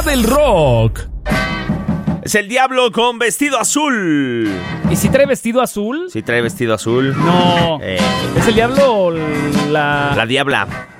del rock. Es el diablo con vestido azul. ¿Y si trae vestido azul? Si trae vestido azul. No. ¿Es el diablo o La diabla.